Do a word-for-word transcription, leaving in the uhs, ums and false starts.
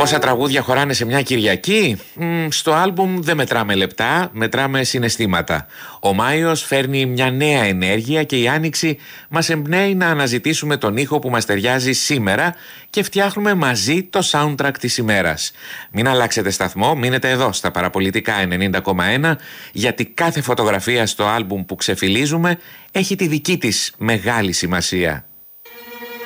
Πόσα τραγούδια χωράνε σε μια Κυριακή? Μ, στο άλμπουμ δεν μετράμε λεπτά, μετράμε συναισθήματα. Ο Μάιος φέρνει μια νέα ενέργεια και η Άνοιξη μας εμπνέει να αναζητήσουμε τον ήχο που μας ταιριάζει σήμερα και φτιάχνουμε μαζί το soundtrack της ημέρας. Μην αλλάξετε σταθμό, μείνετε εδώ στα Παραπολιτικά ενενήντα κόμμα ένα, γιατί κάθε φωτογραφία στο άλμπουμ που ξεφυλίζουμε έχει τη δική της μεγάλη σημασία.